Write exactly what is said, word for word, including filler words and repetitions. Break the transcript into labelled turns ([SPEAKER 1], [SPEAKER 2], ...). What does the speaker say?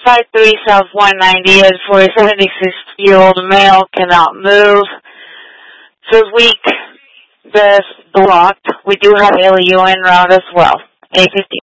[SPEAKER 1] five three South one ninety is for a seventy-six-year-old male, cannot move. Says weak, best blocked. We do have L U en route as well. eight fifty.